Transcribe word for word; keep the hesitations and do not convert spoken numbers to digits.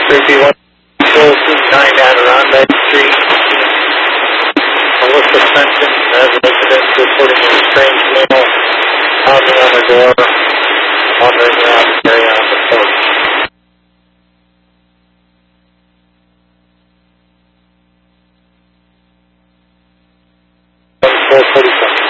Creepy one, nine Adirondack Street. Melissa Fenton, as residents reporting a strange male pounding on the door, wandering around the area on the porch. four forty-seven.